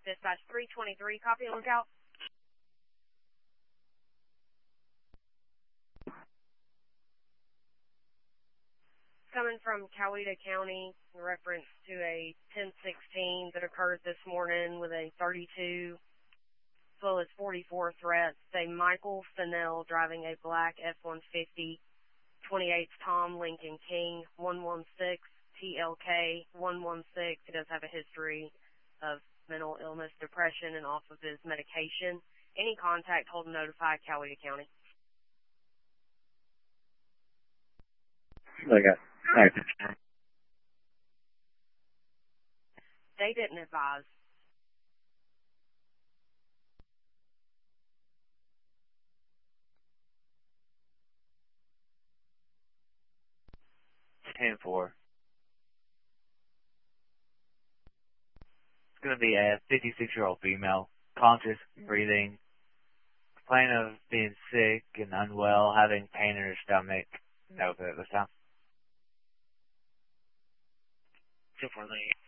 Dispatch 323, copy and lookout. Coming from Coweta County in reference to a 1016 that occurred this morning with a 32 as well as 44 threats. Say Michael Fennell driving a black F-150, 28 Tom Lincoln King, 116 TLK 116. He does have a history of mental illness, depression, and off of his medication. Any contact, hold and notify Coweta County. Okay. All right. They didn't advise. Ten four. It's going to be a 56-year-old female, conscious, breathing, complaining of being sick and unwell, having pain in her stomach. That was it this time. 248.